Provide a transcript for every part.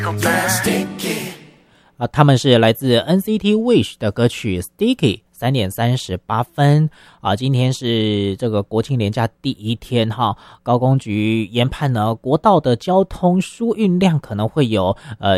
他们是来自 NCT Wish 的歌曲 Sticky。3点38分今天是这个国庆连假第一天哈，高工局研判呢，国道的交通输运量可能会有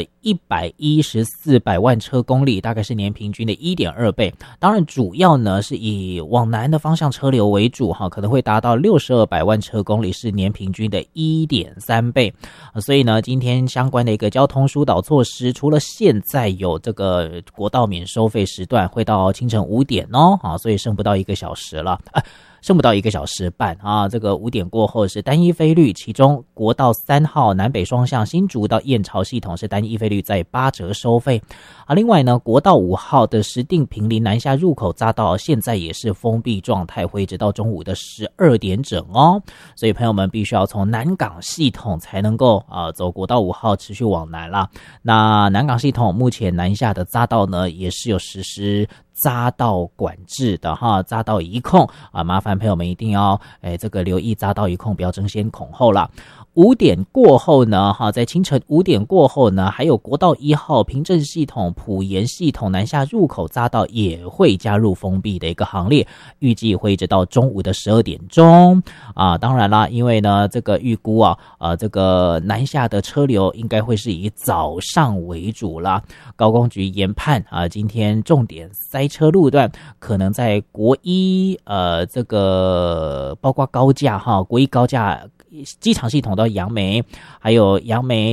114万车公里，大概是年平均的 1.2 倍。当然主要呢是以往南的方向车流为主哈，可能会达到6200万车公里，是年平均的 1.3 倍。所以呢，今天相关的一个交通疏导措施，除了现在有这个国道免收费时段会到清晨5点所以剩不到1个小时了，剩不到1个小时半这个5点过后是单一费率，其中国道3号南北双向新竹到燕巢系统是单一费率在8折收费另外呢，国道5号的石碇坪林南下入口匝道现在也是封闭状态，会一直到中午的12点整所以朋友们必须要从南港系统才能够走国道5号持续往南啦。那南港系统目前南下的匝道呢，也是有实施匝道管制的匝道移控麻烦朋友们一定要这个留意匝道移控，不要争先恐后啦。5点过后呢在清晨5点过后呢，还有国道1号平镇系统、埔盐系统南下入口匝道也会加入封闭的一个行列，预计会一直到中午的12点钟当然啦，因为呢这个预估这个南下的车流应该会是以早上为主啦。高工局研判今天重点塞车路段可能在国一这个包括高架国一高架机场系统到杨梅，还有杨梅